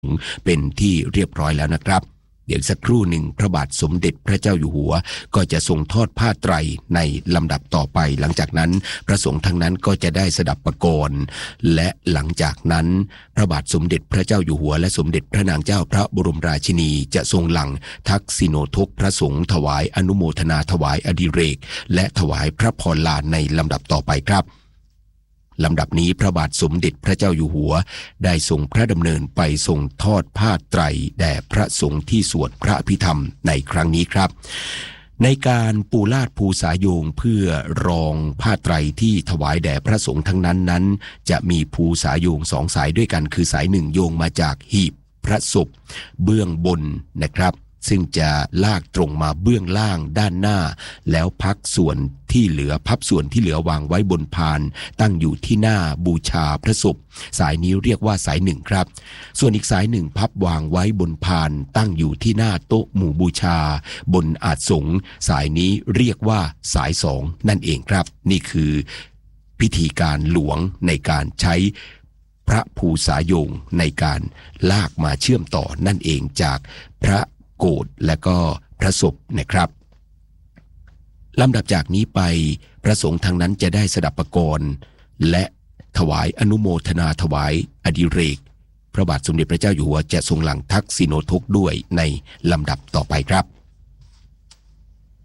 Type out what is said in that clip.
เป็นที่เรียบร้อยแล้วนะครับเดี๋ยวสักครู่หนึ่งพระบาทสมเด็จพระเจ้าอยู่หัวก็จะทรงทอดผ้าไตรในลำดับต่อไปหลังจากนั้นพระสงฆ์ทั้งนั้นก็จะได้สดับประโกนและหลังจากนั้นพระบาทสมเด็จพระเจ้าอยู่หัวและสมเด็จพระนางเจ้าพระบรมราชินีจะทรงหลั่งทักษิโนทกพระสงฆ์ถวายอนุโมทนาถวายอดิเรกและถวายพระพรลาในลำดับต่อไปครับลำดับนี้พระบาทสมเด็จพระเจ้าอยู่หัวได้ทรงพระดำเนินไปทรงทอดผ้าไตรแด่พระสงฆ์ที่สวดพระอภิธรรมในครั้งนี้ครับในการปูลาดภูษาโยงเพื่อรองผ้าไตรที่ถวายแด่พระสงฆ์ทั้งนั้นจะมีภูษาโยงสองสายด้วยกันคือสายหนึ่งโยงมาจากหีบพระศพเบื้องบนนะครับซึ่งจะลากตรงมาเบื้องล่างด้านหน้าแล้วพับส่วนที่เหลือวางไว้บนพานตั้งอยู่ที่หน้าบูชาพระศพสายนี้เรียกว่าสายหนึ่งครับส่วนอีกสายหนึ่งพับวางไว้บนพานตั้งอยู่ที่หน้าโต๊ะหมู่บูชาบนอาสงฆ์สายนี้เรียกว่าสายสองนั่นเองครับนี่คือพิธีการหลวงในการใช้พระภูษาโยงในการลากมาเชื่อมต่อนั่นเองจากพระโกฐและก็พระศพนะครับลำดับจากนี้ไปพระสงฆ์ทางนั้นจะได้สดับประโกนและถวายอนุโมทนาถวายอดิเรกพระบาทสมเด็จพระเจ้าอยู่หัวจะทรงหลั่งทักษิโนทกด้วยในลำดับต่อไปครับ